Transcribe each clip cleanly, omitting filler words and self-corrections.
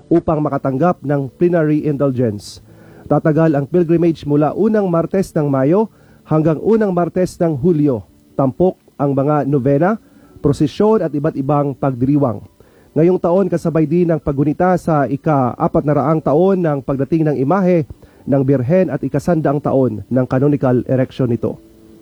upang makatanggap ng plenary indulgence. Tatagal ang pilgrimage mula unang Martes ng Mayo hanggang unang Martes ng Hulyo. Tampok ang mga novena, prosesyon at iba't ibang pagdiriwang. Ngayong taon kasabay din ang paggunita sa ika-400 taon ng pagdating ng imahe ng Birhen at ika-100 taon ng canonical erection nito.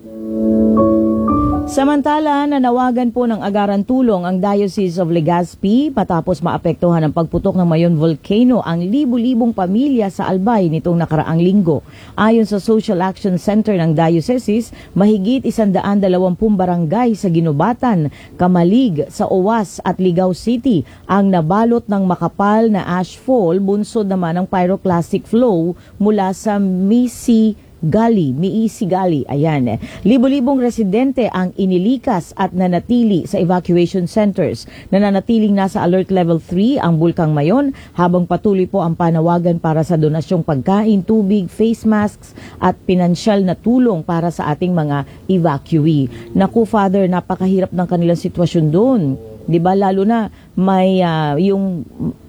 Samantala, nanawagan po ng agaran tulong ang Diocese of Legazpi matapos maapektuhan ng pagputok ng Mayon Volcano ang libu-libong pamilya sa Albay nitong nakaraang linggo. Ayon sa Social Action Center ng Diocese, mahigit 120 barangay sa Ginubatan, Kamalig, sa Owas at Ligao City ang nabalot ng makapal na ashfall, bunsod naman ng pyroclastic flow mula sa Miisi Gali, ayan. Libo-libong residente ang inilikas at nanatili sa evacuation centers. Nananatiling nasa alert level 3 ang Bulkang Mayon habang patuloy po ang panawagan para sa donasyong pagkain, tubig, face masks at pinansyal na tulong para sa ating mga evacuee. Naku, Father, napakahirap ng kanilang sitwasyon doon. 'Di ba, lalo na may yung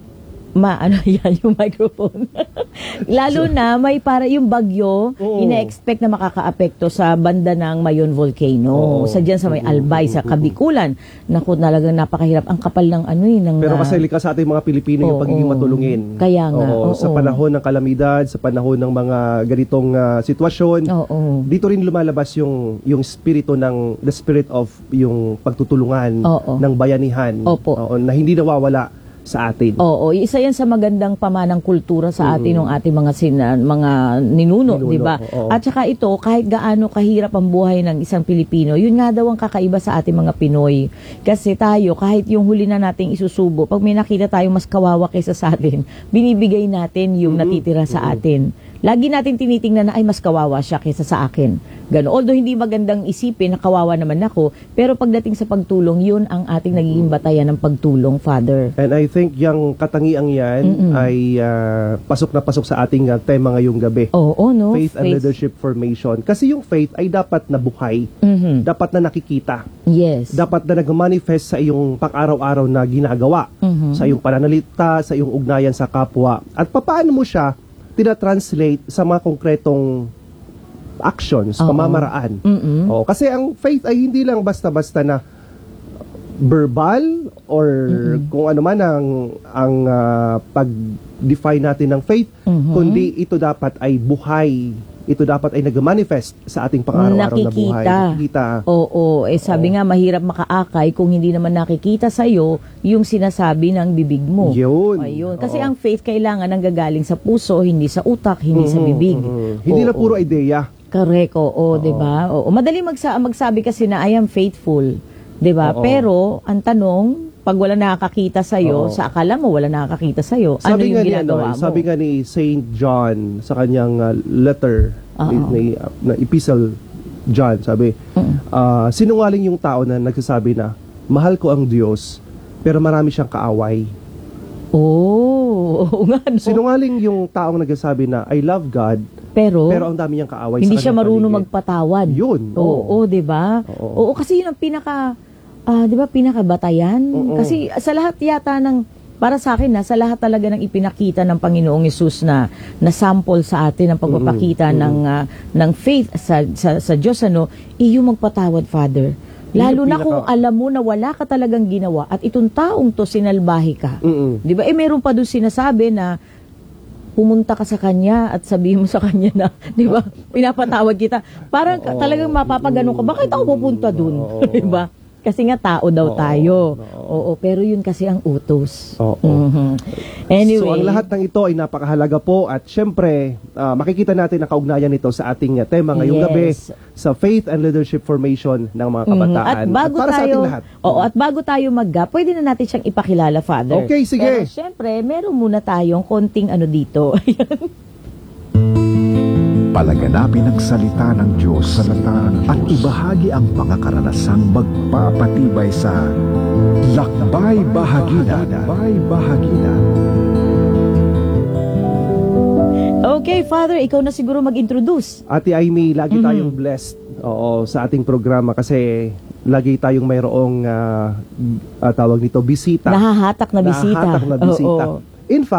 yung microphone. Lalo na may para yung bagyo, ina-expect na makakaapekto sa banda ng Mayon Volcano. Sa diyan sa may Albay, sa Kabikulan. Naku, talagang napakahirap. Ang kapal ng Pero kasi likas sa ating mga Pilipino yung pagiging matulungin. Kaya nga. Sa panahon ng kalamidad, sa panahon ng mga ganitong sitwasyon, dito rin lumalabas yung spirito ng, the spirit of yung pagtutulungan ng bayanihan. Na hindi nawawala sa atin. Oo, isa yan sa magandang pamanang kultura sa atin ng ating mga ninuno, 'di ba? At saka ito, kahit gaano kahirap ang buhay ng isang Pilipino, yun nga daw ang kakaiba sa ating mga Pinoy. Kasi tayo, kahit yung huli na nating isusubo, pag may nakita tayong mas kawawa kaysa sa atin, binibigay natin yung natitira sa atin. Lagi natin tinitingnan na ay mas kawawa siya kaysa sa akin. Gano'n. Although hindi magandang isipin na kawawa naman ako, pero pagdating sa pagtulong, yun ang ating nagiging batayan ng pagtulong, Father. And I think yung katangiang yan ay pasok na pasok sa ating tema ngayong gabi. No? Faith and leadership formation. Kasi yung faith ay dapat na buhay. Dapat na nakikita. Yes. Dapat na nag-manifest sa iyong pang-araw-araw na ginagawa. Sa iyong pananalita, sa iyong ugnayan sa kapwa. At paano mo siya tina-translate sa mga konkretong actions, pamamaraan. Kasi ang faith ay hindi lang basta-basta na verbal or kung ano man ang pag-define natin ng faith, kundi ito dapat ay buhay. Ito dapat ay nag-manifest sa ating pang-araw-araw na buhay. Nakikita. Sabi nga, mahirap makaakay kung hindi naman nakikita sa'yo yung sinasabi ng bibig mo. Yun. Ayun. Kasi ang faith kailangan nanggagaling sa puso, hindi sa utak, hindi sa bibig. Hindi na puro ideya. Correct, di ba? Madali magsabi kasi na I am faithful, di ba? Pero ang tanong, pag wala nakakakita sa'yo, sa akala mo wala nakakakita sa'yo, ano yung ginagawa mo? Sabi nga ni Saint John sa kanyang letter, na Epistle John, sabi, sinungaling yung tao na nagsasabi na, mahal ko ang Diyos, pero marami siyang kaaway. Sinungaling yung taong nagsasabi na, I love God, pero ang dami niyang kaaway. Hindi siya marunong magpatawad. Yun. Di ba? Kasi yun ang di ba, pinakabatayan? Kasi sa lahat yata para sa akin sa lahat talaga ng ipinakita ng Panginoong Hesus na sample sa atin ng pagpapakita ng faith sa Diyos, yung magpatawad, Father. Lalo na kung alam mo na wala ka talagang ginawa at itong taong to sinalbahe ka. Di ba? Meron pa doon sinasabi na pumunta ka sa kanya at sabihin mo sa kanya na, di ba, pinapatawad kita. Parang talagang mapapagano ka, bakit ako pupunta doon? Di ba? Kasi nga tao daw tayo. Pero yun kasi ang utos. Anyway. So ang lahat ng ito ay napakahalaga po at syempre makikita natin ang kaugnayan nito sa ating tema ngayong gabi sa faith and leadership formation ng mga kabataan. At bago para tayo, sa ating lahat. At bago tayo pwede na natin siyang ipakilala, Father. Okay, sige. Pero syempre, meron muna tayong konting dito. Palaganapin ang salita ng Diyos at ibahagi ang mga karanasang magpapatibay sa Lakbay Bahaginan. Okay, Father, ikaw na siguro mag-introduce. Ate Amy, lagi tayong blessed sa ating programa kasi lagi tayong mayroong tawag nito, bisita. Nahahatak na bisita. In fact,